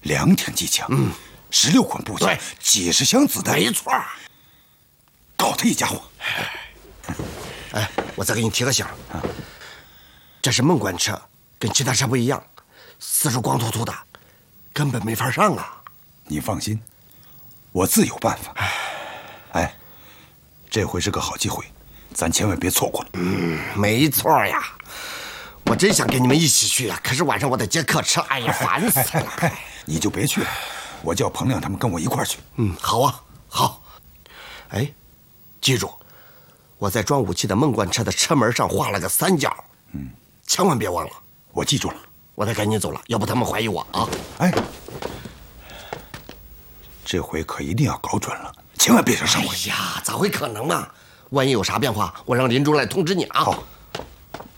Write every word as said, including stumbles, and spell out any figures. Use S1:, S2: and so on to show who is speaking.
S1: 两挺机枪，嗯，十六捆步枪，几十箱子弹，
S2: 没错。
S1: 搞他一家伙。
S2: 哎，我再给你提个醒，这是孟关车，跟其他车不一样，四处光秃秃的，根本没法上啊。
S1: 你放心，我自有办法。哎，这回是个好机会，咱千万别错过了。
S2: 嗯，没错呀。我真想跟你们一起去呀，可是晚上我得接客车，哎呀，烦死了。
S1: 你就别去了，我叫彭亮他们跟我一块儿去。
S2: 嗯，好啊，好。哎，记住，我在装武器的孟关车的车门上画了个三角，嗯，千万别忘了。
S1: 我记住了。
S2: 我得赶紧走了，要不他们怀疑我啊。
S1: 哎，这回可一定要搞准了，千万别让上回。
S2: 哎呀，咋会可能呢？万一有啥变化，我让林中来通知你啊。
S1: 好。